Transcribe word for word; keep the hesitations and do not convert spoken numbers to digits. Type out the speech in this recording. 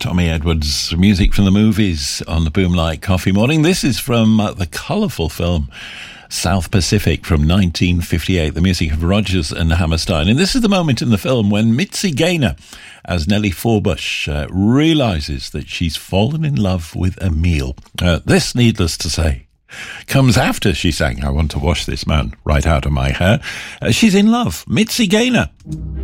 Tommy Edwards, music from the movies on the Boomlight Coffee Morning. This is from uh, the colourful film South Pacific from nineteen fifty-eight, the music of Rodgers and Hammerstein. And this is the moment in the film when Mitzi Gaynor, as Nellie Forbush, uh, realises that she's fallen in love with Emil. Uh, this, needless to say, comes after she sang I Want to Wash This Man Right Out of My Hair. Uh, she's in love. Mitzi Gaynor.